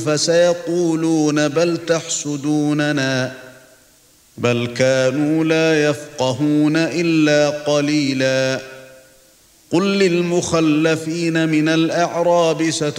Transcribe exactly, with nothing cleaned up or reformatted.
فسيقولون بل تحسدوننا بل كانوا لا يفقهون إلا قليلا قل للمخلفين من الأعراب ستحشرون